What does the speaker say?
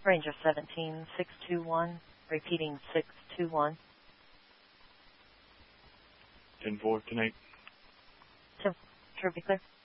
Ranger 17621, repeating 621. 10-4, 10-8. 10, be clear.